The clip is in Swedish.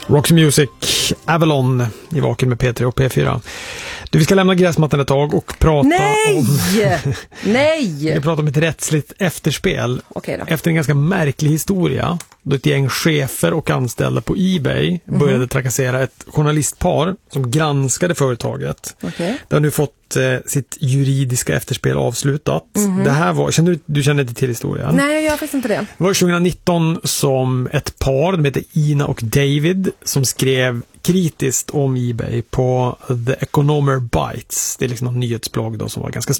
Roxy Music, Avalon i Vaken med P3 och P4. Du, vi ska lämna gräsmattan ett tag och prata Nej! Vi pratar om ett rättsligt efterspel. Okej då. Efter en ganska märklig historia då ett gäng chefer och anställda på eBay började trakassera ett journalistpar som granskade företaget. Okej. Det har nu fått sitt juridiska efterspel avslutat. Det här var, du känner inte till historien? Nej, jag gör faktiskt inte det. Det var 2019 som ett par, de heter Ina och David, som skrev kritiskt om eBay på The Economer Bytes. Det är liksom ett nyhetsblogg då som var ganska